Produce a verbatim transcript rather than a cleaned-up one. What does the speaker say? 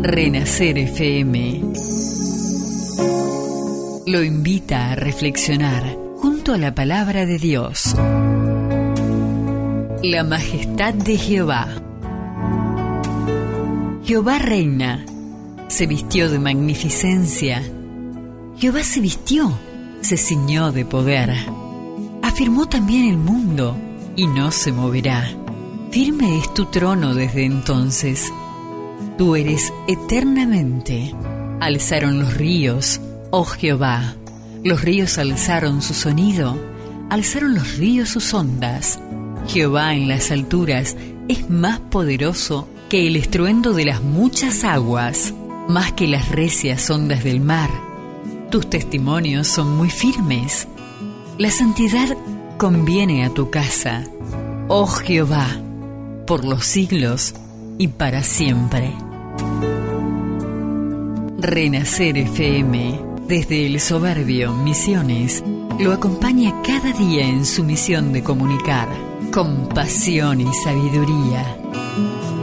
Renacer F M lo invita a reflexionar junto a la palabra de Dios. La majestad de Jehová. Jehová reina, se vistió de magnificencia. Jehová se vistió, se ciñó de poder. Afirmó también el mundo y no se moverá. Firme es tu trono desde entonces. Tú eres eternamente. Alzaron los ríos, oh Jehová. Los ríos alzaron su sonido, alzaron los ríos sus ondas. Jehová en las alturas es más poderoso que el estruendo de las muchas aguas, más que las recias ondas del mar. Tus testimonios son muy firmes. La santidad conviene a tu casa, oh Jehová, por los siglos y para siempre. Renacer F M, desde el soberbio Misiones, lo acompaña cada día en su misión de comunicar con pasión y sabiduría.